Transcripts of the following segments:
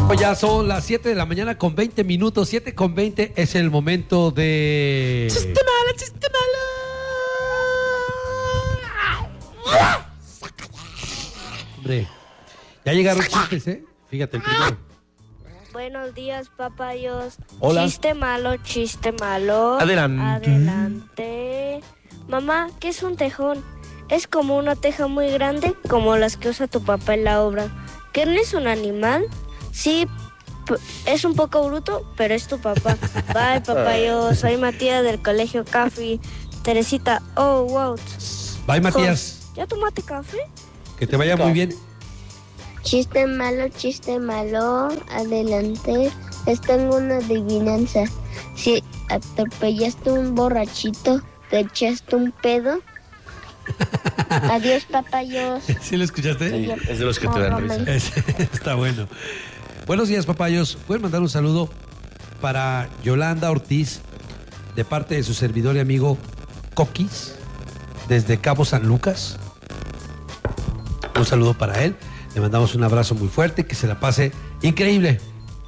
Ya son las 7 de la mañana con 20 minutos. 7 con 20 es el momento de... ¡Chiste malo, chiste malo! Hombre, ya llegaron chistes, ¿eh? Fíjate el primero. Buenos días, papayos. Hola. Chiste malo, chiste malo. Adelante. Adelante. Mamá, ¿qué es un tejón? Es como una teja muy grande, como las que usa tu papá en la obra. ¿Qué no es un animal? Sí, es un poco bruto, pero es tu papá. Bye, papayos. Soy Matías del Colegio Café. Teresita, oh, wow. Bye, Matías. ¿Ya tomaste café? Que te vaya muy bien. Chiste malo, adelante. Les tengo una adivinanza. Si atropellaste un borrachito, te echaste un pedo. Adiós, papayos. ¿Sí lo escuchaste? Sí, es de los que te dan risa. Está bueno. Buenos días, papayos. ¿Pueden mandar un saludo para Yolanda Ortiz, de parte de su servidor y amigo Coquis, desde Cabo San Lucas? Un saludo para él. Le mandamos un abrazo muy fuerte, que se la pase increíble.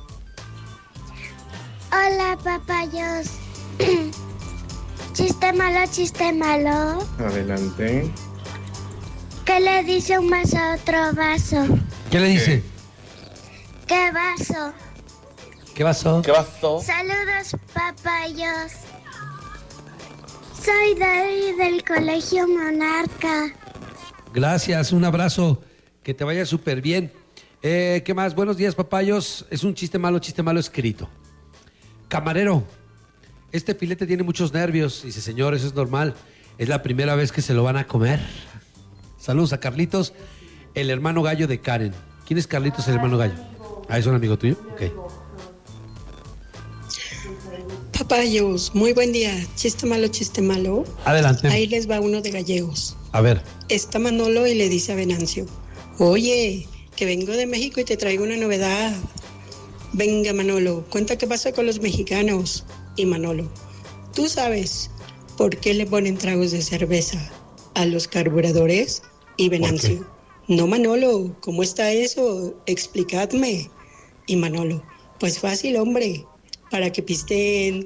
Hola, papayos. Chiste malo. Adelante. ¿Qué le dice un vaso a otro vaso? ¿Qué le dice? ¿Qué vaso? ¿Qué pasó? ¿Qué pasó? Saludos, papayos. Soy David del Colegio Monarca. Gracias, un abrazo. Que te vaya súper bien. ¿Qué más? Buenos días, papayos. Es un chiste malo escrito. Camarero, este filete tiene muchos nervios. Dice, señor, eso es normal. Es la primera vez que se lo van a comer. Saludos a Carlitos, el hermano gallo de Karen. ¿Quién es Carlitos, el hermano gallo? Ah, ¿es un amigo tuyo? Ok. Papayos, muy buen día. Chiste malo. Adelante. Ahí les va uno de gallegos. A ver. Está Manolo y le dice a Venancio: oye, que vengo de México y te traigo una novedad. Venga, Manolo, cuenta qué pasa con los mexicanos. Y Manolo: ¿tú sabes por qué le ponen tragos de cerveza a los carburadores? Y Venancio: no, Manolo, ¿cómo está eso? Explicadme. Y Manolo: pues fácil, hombre, para que pisteen.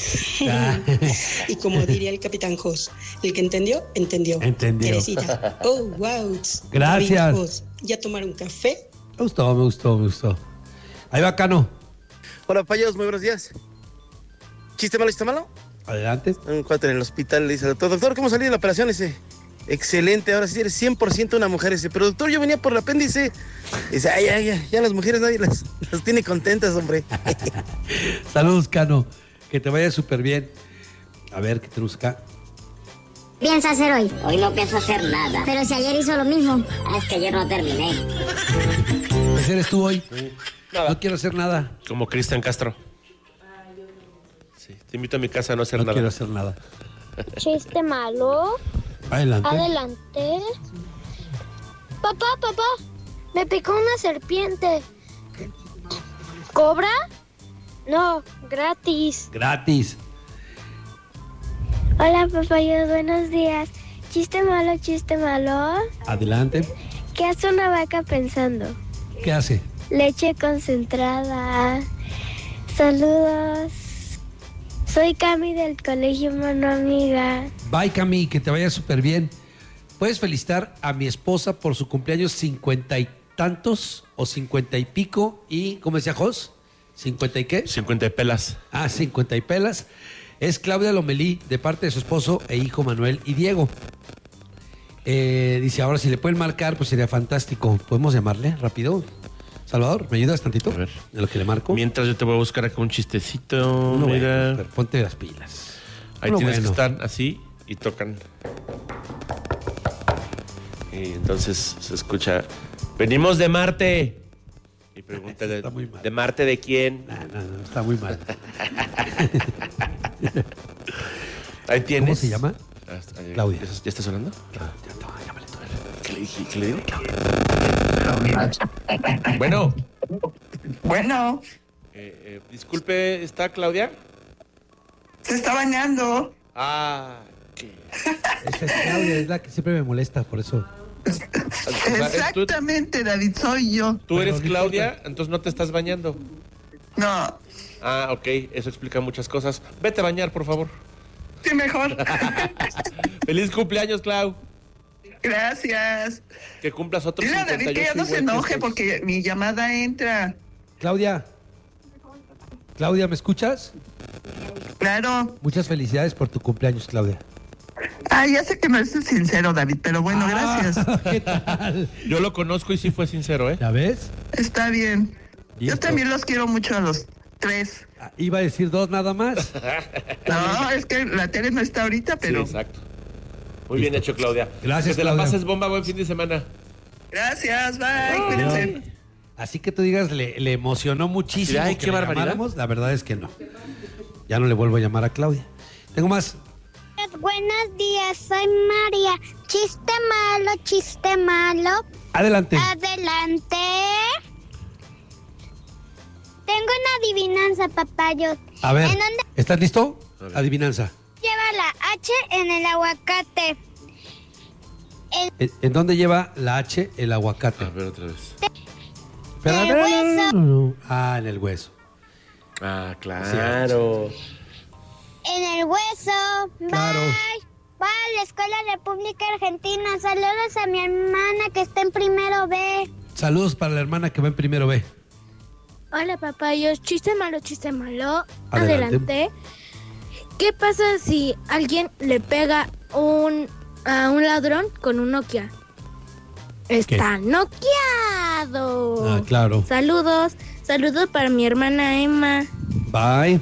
Y como diría el Capitán Jos, el que entendió. Entendió. Teresita: oh, wow. Gracias. Jos, ¿ya tomaron café? Me gustó. Ahí va, Cano. Hola, papayos, muy buenos días. ¿Chiste malo? Adelante. Un cuate en el hospital le dice al doctor, ¿cómo salí de la operación? Dice, excelente, ahora sí eres 100% una mujer. Dice, pero doctor, yo venía por el apéndice. Dice, ay, ya las mujeres nadie las tiene contentas, hombre. Saludos, Cano. Que te vaya súper bien. A ver, ¿qué tenemos acá? ¿Qué piensa hacer hoy? Hoy no pienso hacer nada. Pero si ayer hizo lo mismo. Es que ayer no terminé. Pues eres tú hoy. Nada. No quiero hacer nada. Como Cristian Castro. Sí, te invito a mi casa a no hacer No nada. quiero hacer nada. Chiste malo, Adelante. adelante. Papá, me picó una serpiente. ¿Cobra? No, gratis. Gratis. Hola, papayos, buenos días. Chiste malo. Adelante. ¿Qué hace una vaca pensando? ¿Qué hace? Leche concentrada. Saludos. Soy Cami del Colegio Mano Amiga. Bye, Cami, que te vaya súper bien. Puedes felicitar a mi esposa por su cumpleaños 50 y tantos o 50 y pico. Y, ¿cómo decía Jos? ¿50 y qué? 50 pelas. 50 y pelas. Es Claudia Lomelí, de parte de su esposo e hijo Manuel y Diego. Dice, ahora si le pueden marcar, pues sería fantástico. ¿Podemos llamarle rápido? Salvador, ¿me ayudas tantito? A ver. En lo que le marco. Mientras yo te voy a buscar acá un chistecito. No, mira. bueno, pero ponte las pilas. Ahí Uno tienes bueno. que estar así y tocan. Y entonces se escucha, venimos de Marte. Y pregunta, Está muy mal. ¿de Marte de quién? No, está muy mal. Ahí tienes. ¿Cómo se llama? Claudia. ¿Ya está sonando? Llámale tú. ¿Qué le dije? ¿Qué le digo? Bueno. Bueno, Disculpe, ¿está Claudia? se está bañando. Ah, Esa es Claudia, es la que siempre me molesta, por eso. Exactamente, David, soy yo. Tú eres Claudia, entonces no te estás bañando. No, Ah, ok, eso explica muchas cosas. Vete a bañar, por favor. sí, mejor. ¡Feliz cumpleaños, Clau! Gracias. Que cumplas otros Dile a 58 David que ya no se igual que enoje estos. porque mi llamada entra. Claudia, ¿me escuchas? Claro. Muchas felicidades por tu cumpleaños, Claudia. Ah, ya sé que no es sincero, David, pero bueno, gracias. ¿Qué tal? Yo lo conozco y sí fue sincero, ¿eh? ¿Ya ves? Está bien. Yo Listo. también los quiero mucho a los 3. Iba a decir 2 nada más. No, es que la tele no está ahorita, pero... Sí, exacto. Muy bien hecho, Claudia. Gracias, Que te la Claudia. pases bomba, buen fin de semana. Gracias, bye, cuídense. Así que tú digas, le emocionó muchísimo. Sí, ay, que qué le barbaridad. llamáramos. La verdad es que no. Ya no le vuelvo a llamar a Claudia. Tengo más. Buenos días, soy María. Chiste malo. Adelante. Adelante. Tengo una adivinanza, papayos. A ver, ¿En dónde ¿estás listo? Adivinanza. lleva la H en el aguacate? ¿En dónde lleva la H el aguacate? A ver, otra vez. Espera, En el hueso. no. Ah, en el hueso. Ah, claro. En el hueso. Claro. Bye. Va a la Escuela República Argentina. Saludos a mi hermana que está en primero B. Saludos para la hermana que va en primero B. Hola, papayos. Chiste malo. Adelante. Adelante. ¿Qué pasa si alguien le pega a un ladrón con un Nokia? Está noqueado. Ah, claro. Saludos para mi hermana Emma. Bye.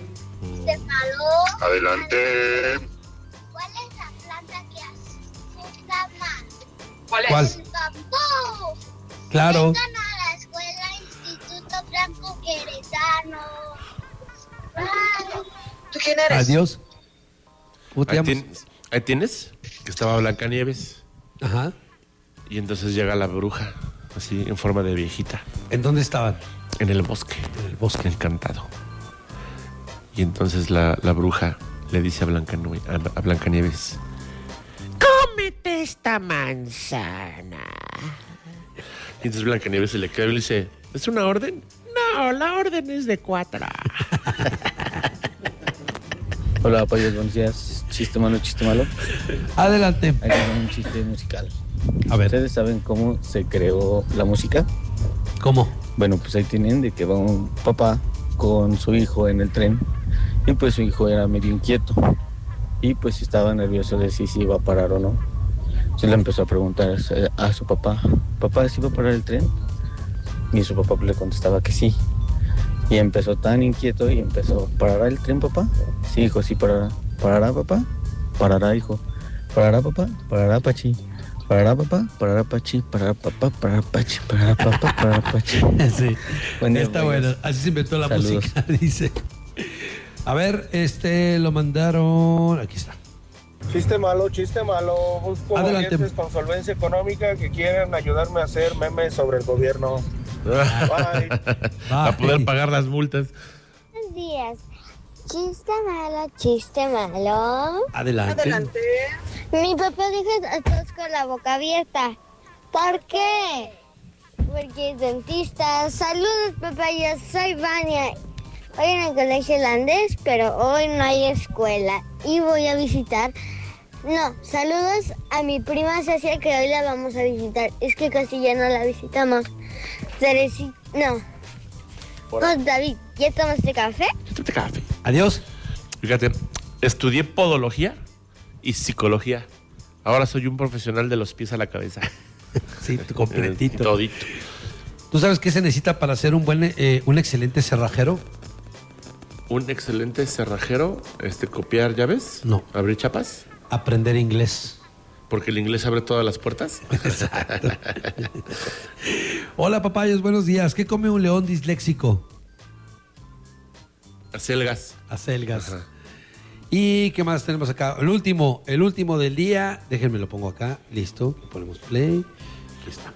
Adelante. ¿Cuál es la planta que asusta más? ¿Cuál? El bambú. Claro. Vengan a la escuela Instituto Franco Queretano. Bye. ¿Tú quién eres? Adiós. ¿Cómo te llamas? Ahí tienes, que estaba Blancanieves. Ajá. Y entonces llega la bruja, así en forma de viejita, ¿En dónde estaban? en el bosque. En el bosque. Encantado. Y entonces la bruja le dice a Blancanieves: ¡cómete esta manzana! Y entonces Blancanieves se le queda y le dice: ¿es una orden? No, la orden es de 4. Hola, papayos, buenos días. Chiste malo. Adelante. Aquí va un chiste musical. A ver. ¿Ustedes saben cómo se creó la música? ¿Cómo? Bueno, pues ahí tienen de que va un papá con su hijo en el tren y pues su hijo era medio inquieto y pues estaba nervioso de si iba a parar o no. Entonces le empezó a preguntar a su papá: ¿papá, sí va a parar el tren? Y su papá pues le contestaba que sí. Y empezó tan inquieto y empezó: ¿parará el tren, papá? Sí, hijo, sí parará. ¿Parará, papá? Parará, hijo. ¿Parará, papá? Parará, pachi. ¿Parará, papá? Parará, pachi. Parará, papá. Parará, pachi. Parará, papá. Parará, pachi. Sí. Buen día, Está papayos. bueno. Así se inventó la Saludos. música, dice. A ver, lo mandaron. Aquí está. Chiste malo. Busco Adelante. agentes con solvencia económica que quieran ayudarme a hacer memes sobre el gobierno. Bye. Para poder pagar las multas. Buenos días. Chiste malo. Adelante. Mi papá dijo a todos con la boca abierta. ¿Por qué? Porque es dentista. Saludos, papá, yo soy Vania. Hoy en el colegio holandés, pero hoy no hay escuela. Y voy a visitar... No, saludos a mi prima Cecia, que hoy la vamos a visitar. Es que casi ya no la visitamos. Teresita... No. No, David, ¿ya tomaste café? Café. Adiós. Fíjate, estudié podología y psicología. Ahora soy un profesional de los pies a la cabeza. Sí, completito. Todito. ¿Tú sabes qué se necesita para ser un excelente cerrajero? Un excelente cerrajero, copiar llaves. No. Abrir chapas. Aprender inglés. Porque el inglés abre todas las puertas. Exacto. Hola, papayos, buenos días. ¿Qué come un león disléxico? Acelgas. Acelgas. Ajá. ¿Y qué más tenemos acá? El último del día. Déjenme lo pongo acá. Listo. Le ponemos play. Aquí está.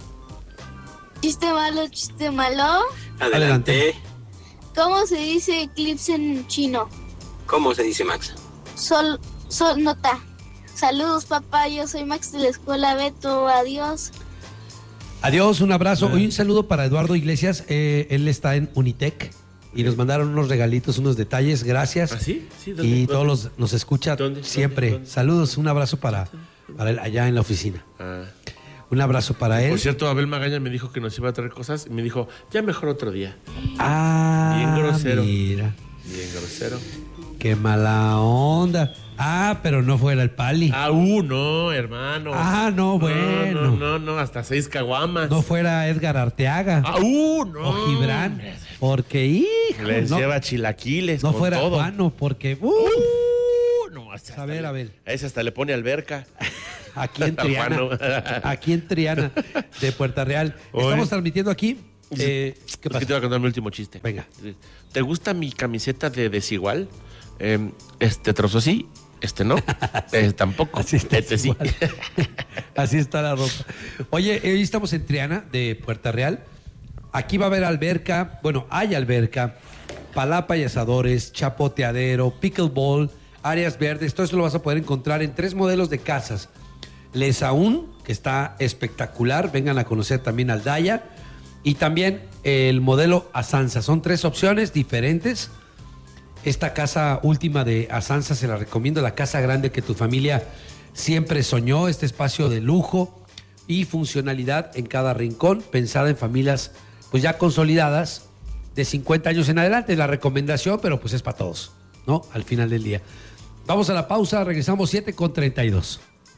Chiste malo. Adelante. ¿Cómo se dice eclipse en chino? ¿Cómo se dice, Max? Sol nota. Saludos, papá. Yo soy Max de la escuela Beto. Adiós. Adiós, un abrazo. Hoy un saludo para Eduardo Iglesias. Él está en Unitec y nos mandaron unos regalitos, unos detalles. Gracias. ¿Ah, sí? Sí, ¿dónde? Y todos nos escucha siempre. ¿Dónde? Saludos, un abrazo para él allá en la oficina. Un abrazo para él. Por cierto, Abel Magaña me dijo que nos iba a traer cosas y me dijo, ya mejor otro día. Ah, bien grosero. Mira. Bien grosero. Qué mala onda. Ah, pero no fuera el Pali. No, hermano. No, bueno. No, hasta 6 caguamas. No fuera Edgar Arteaga. No. O Gibran. Porque, hijo. Les lleva chilaquiles. No con fuera todo. Juano, porque. No, a ver. A ese hasta le pone alberca. Aquí en Triana. Aquí en Triana, de Puerta Real. Estamos transmitiendo aquí. ¿Qué pasa? Te voy a contar mi último chiste. Venga. ¿Te gusta mi camiseta de desigual? Este trozo sí, este no. Tampoco. Así está sí. Así está la ropa. Oye, hoy estamos en Triana, de Puerta Real. Aquí va a haber alberca. Bueno, hay alberca, palapa y asadores, chapoteadero, pickleball, áreas verdes. Todo eso lo vas a poder encontrar en 3 modelos de casas. Lesaún, que está espectacular. Vengan a conocer también Aldaya. Y también el modelo Asanza. Son 3 opciones diferentes. Esta casa última de Asanza se la recomiendo. La casa grande que tu familia siempre soñó. Este espacio de lujo y funcionalidad en cada rincón. Pensada en familias pues ya consolidadas de 50 años en adelante. La recomendación, pero pues es para todos, ¿no? Al final del día. Vamos a la pausa. Regresamos 7:32.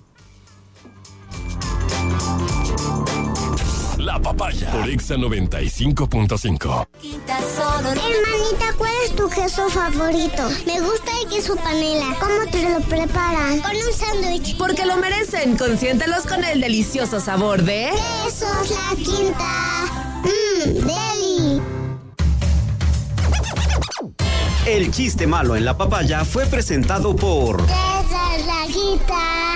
La Papaya por Exa 95.5. Hermanita, ¿cuál es tu queso favorito? Me gusta el queso panela. ¿Cómo te lo preparan? Con un sándwich. Porque lo merecen. Consiéntelos con el delicioso sabor de... Quesos La Quinta. Deli. El chiste malo en La Papaya fue presentado por... Quesos La Quinta.